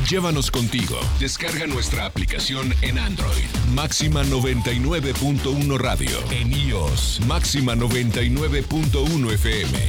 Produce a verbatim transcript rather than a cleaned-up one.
Llévanos contigo. Descarga nuestra aplicación en Android. Máxima noventa y nueve punto uno Radio. En iOS. Máxima noventa y nueve punto uno F M.